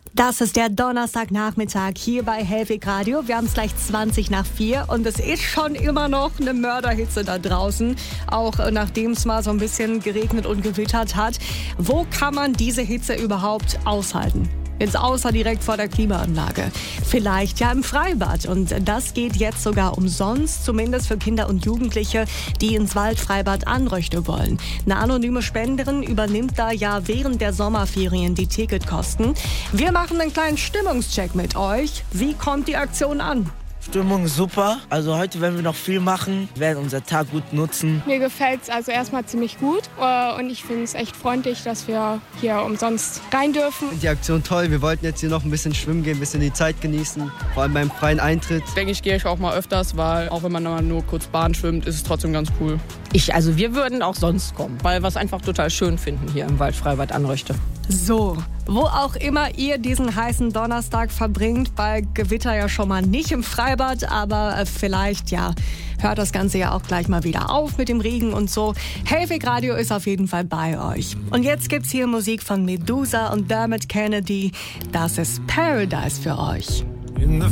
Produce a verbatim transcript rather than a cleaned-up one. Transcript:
Das ist der Donnerstagnachmittag hier bei Hellweg Radio. Wir haben es gleich zwanzig nach vier und es ist schon immer noch eine Mörderhitze da draußen. Auch nachdem es mal so ein bisschen geregnet und gewittert hat. Wo kann man diese Hitze überhaupt aushalten? Jetzt außer direkt vor der Klimaanlage. Vielleicht ja im Freibad. Und das geht jetzt sogar umsonst, zumindest für Kinder und Jugendliche, die ins Waldfreibad Anröchte wollen. Eine anonyme Spenderin übernimmt da ja während der Sommerferien die Ticketkosten. Wir machen einen kleinen Stimmungscheck mit euch. Wie kommt die Aktion an? Stimmung super. Also heute werden wir noch viel machen, wir werden unseren Tag gut nutzen. Mir gefällt es also erstmal ziemlich gut und ich finde es echt freundlich, dass wir hier umsonst rein dürfen. Ich finde die Aktion toll. Wir wollten jetzt hier noch ein bisschen schwimmen gehen, ein bisschen die Zeit genießen, vor allem beim freien Eintritt. Denke ich, gehe ich auch mal öfters, weil auch wenn man mal nur kurz Bahn schwimmt, ist es trotzdem ganz cool. Ich, also wir würden auch sonst kommen, weil wir es einfach total schön finden hier im Waldfreibad Anröchte. So, wo auch immer ihr diesen heißen Donnerstag verbringt, bei Gewitter ja schon mal nicht im Freibad, aber vielleicht, ja, hört das Ganze ja auch gleich mal wieder auf mit dem Regen und so. Hellweg Radio ist auf jeden Fall bei euch. Und jetzt gibt's hier Musik von Medusa und Dermot Kennedy. Das ist Paradise für euch.